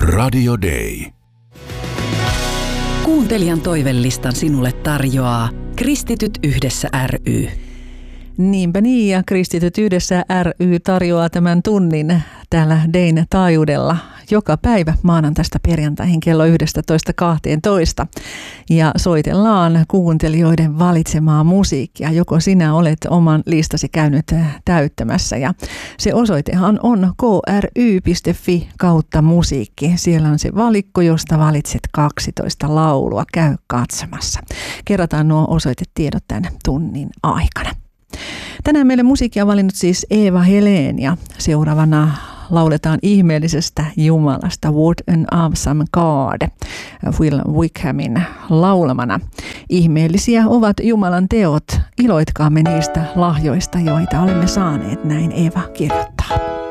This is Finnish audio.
Radio Day. Kuuntelijan toivelistan sinulle tarjoaa Kristityt yhdessä ry. Niinpä niin, ja Kristityt yhdessä ry tarjoaa tämän tunnin täällä Dayn taajuudella joka päivä maanantaista perjantaihin kello 11:12. Ja soitellaan kuuntelijoiden valitsemaa musiikkia, joko sinä olet oman listasi käynyt täyttämässä. Ja se osoitehan on kry.fi/musiikki. Siellä on se valikko, josta valitset 12 laulua. Käy katsomassa. Kerrataan nuo osoitetiedot tämän tunnin aikana. Tänään meille musiikkia on valinnut siis Eva Helén ja seuraavana lauletaan ihmeellisestä Jumalasta What an Awesome God Will Wickhamin laulamana. Ihmeellisiä ovat Jumalan teot, iloitkaamme niistä lahjoista, joita olemme saaneet, näin Eva kirjoittaa.